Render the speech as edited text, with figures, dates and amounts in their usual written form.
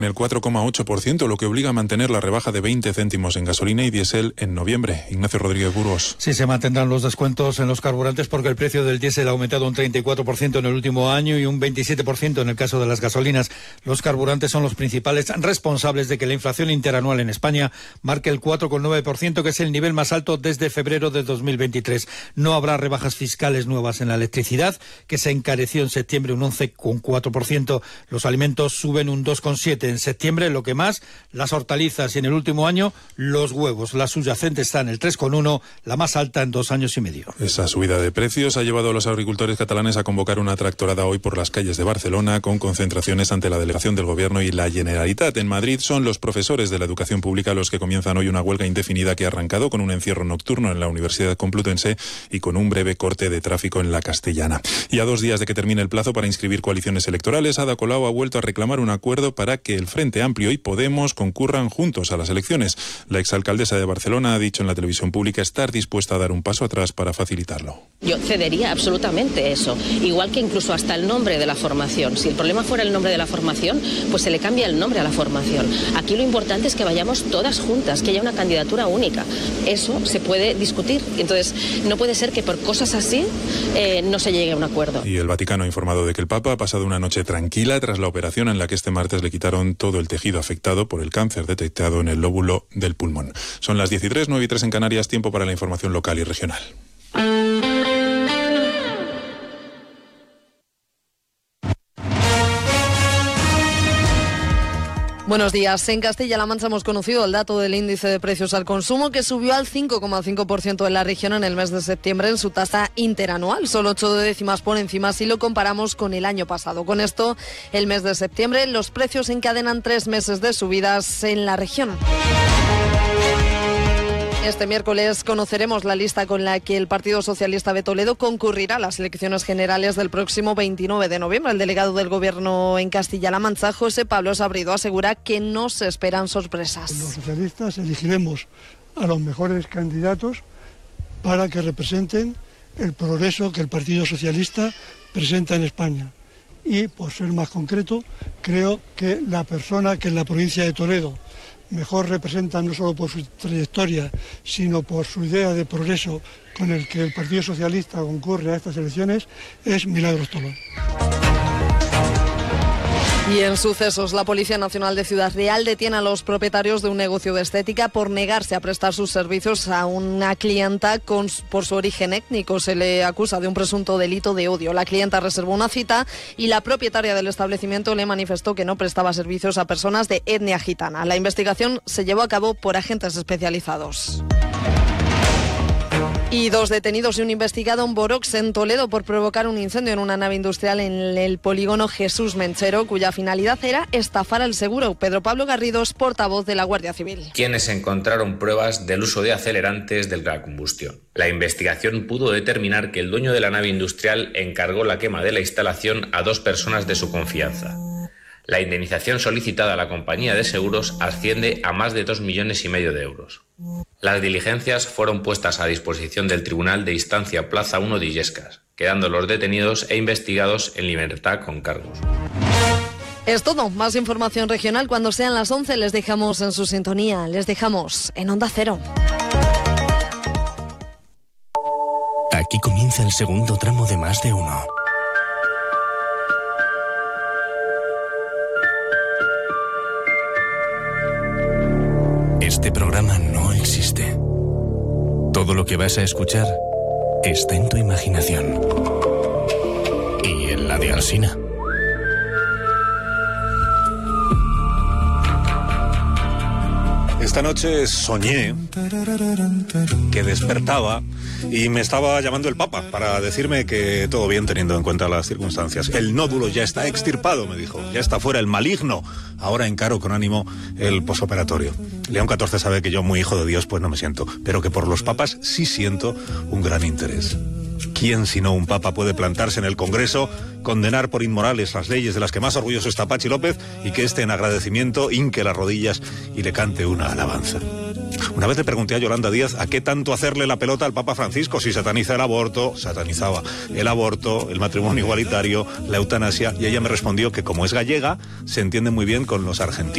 el 4,8%, lo que obliga a mantener la rebaja de 20 céntimos en gasolina y diésel en noviembre. Ignacio Rodríguez Burgos. Sí, se mantendrán los descuentos en los carburantes porque el precio del diésel ha aumentado un 34% en el último año y un 27% en el caso de las gasolinas. Los carburantes son los principales responsables de que la inflación interanual en España marque el 4,9%, que es el nivel más alto desde febrero de 2023. No habrá rebajas fiscales nuevas en la electricidad, que se encareció en septiembre un 11,4%. Los alimentos suben un 2,7%. En septiembre, lo que más, las hortalizas, y en el último año, los huevos. La subyacente está en el 3,1%, la más alta en 2 años y medio. Esa subida de precios ha llevado a los agricultores catalanes a convocar una tractorada hoy por las calles de Barcelona, con concentraciones ante la delegación del Gobierno y la Generalitat. En Madrid son los profesores de la educación pública los que comienzan hoy una huelga indefinida que ha arrancado con un encierro nocturno en la Universidad Complutense y con un breve corte de tráfico en la Castellana. Y a 2 días de que termine el plazo para inscribir coaliciones electorales, Ada Colau ha vuelto a reclamar un acuerdo para que el Frente Amplio y Podemos concurran juntos a las elecciones. La exalcaldesa de Barcelona ha dicho en la televisión pública estar dispuesta a dar un paso atrás para facilitarlo. Yo cedería absolutamente eso, igual que incluso hasta el nombre de la formación. Si el problema fuera el nombre de la formación, pues se le cambia el nombre a la formación. Aquí lo importante es que vayamos todas juntas, que haya una candidatura única. Eso se puede discutir. Entonces, no puede ser que por cosas así no se llegue a un acuerdo. Y el Vaticano ha informado de que el Papa ha pasado una noche tranquila tras la operación en la que este martes le quitaron todo el tejido afectado por el cáncer detectado en el lóbulo del pulmón. Son las 10:03, 9:03 en Canarias, tiempo para la información local y regional. Buenos días. En Castilla-La Mancha hemos conocido el dato del índice de precios al consumo, que subió al 5,5% en la región en el mes de septiembre en su tasa interanual, solo 8 décimas por encima si lo comparamos con el año pasado. Con esto, el mes de septiembre, los precios encadenan 3 meses de subidas en la región. Este miércoles conoceremos la lista con la que el Partido Socialista de Toledo concurrirá a las elecciones generales del próximo 29 de noviembre. El delegado del Gobierno en Castilla-La Mancha, José Pablo Sabrido, asegura que no se esperan sorpresas. Los socialistas elegiremos a los mejores candidatos para que representen el progreso que el Partido Socialista presenta en España. Y, por ser más concreto, creo que la persona que en la provincia de Toledo mejor representa, no solo por su trayectoria, sino por su idea de progreso con el que el Partido Socialista concurre a estas elecciones, es Milagros Tolón. Y en sucesos, la Policía Nacional de Ciudad Real detiene a los propietarios de un negocio de estética por negarse a prestar sus servicios a una clienta por su origen étnico. Se le acusa de un presunto delito de odio. La clienta reservó una cita y la propietaria del establecimiento le manifestó que no prestaba servicios a personas de etnia gitana. La investigación se llevó a cabo por agentes especializados. Y 2 detenidos y un investigado en Borox, en Toledo, por provocar un incendio en una nave industrial en el polígono Jesús Menchero, cuya finalidad era estafar al seguro. Pedro Pablo Garrido es portavoz de la Guardia Civil. Quienes encontraron pruebas del uso de acelerantes de la combustión. La investigación pudo determinar que el dueño de la nave industrial encargó la quema de la instalación a 2 personas de su confianza. La indemnización solicitada a la compañía de seguros asciende a más de 2,5 millones de euros. Las diligencias fueron puestas a disposición del Tribunal de Instancia Plaza 1 de Illescas, quedando los detenidos e investigados en libertad con cargos. Es todo. Más información regional cuando sean las 11. Les dejamos en su sintonía. Les dejamos en Onda Cero. Aquí comienza el segundo tramo de Más de Uno. Este programa no existe. Todo lo que vas a escuchar está en tu imaginación. Y en la de Alsina. Esta noche soñé que despertaba y me estaba llamando el Papa para decirme que todo bien teniendo en cuenta las circunstancias. El nódulo ya está extirpado, me dijo. Ya está fuera el maligno. Ahora encaro con ánimo el posoperatorio. León XIV sabe que yo, muy hijo de Dios, pues no me siento. Pero que por los papas sí siento un gran interés. ¿Quién sino un papa puede plantarse en el Congreso, condenar por inmorales las leyes de las que más orgulloso está Pachi López y que éste en agradecimiento hinque las rodillas y le cante una alabanza? Una vez le pregunté a Yolanda Díaz a qué tanto hacerle la pelota al Papa Francisco, si sataniza el aborto, satanizaba el aborto, el matrimonio igualitario, la eutanasia, y ella me respondió que como es gallega, se entiende muy bien con los argentinos.